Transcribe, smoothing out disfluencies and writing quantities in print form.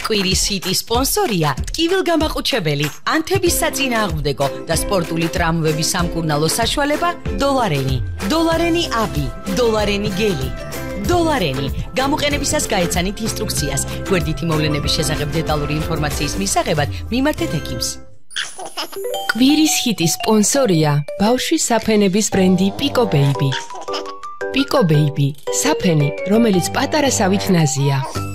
კვირის ჰიტის სპონსორია ტკივილგამაყუჩებელი, ანთების საწინააღმდეგო და სპორტული ტრამვების სამკურნალო საშუალება დოლარენი. დოლარენი აპი, დოლარენი გელი. დოლარენი. გამოყენებისას გაეცანით ინსტრუქციას. გვერდითი მოვლენების შესახებ დეტალური ინფორმაციის მისაღებად მიმართეთ ექიმს. კვირის ჰიტის სპონსორია ბავშვის საფენების ბრენდი პიკო ბეიბი. პიკო ბეიბი, საფენი, რომელიც პატარა სავით ნაზია.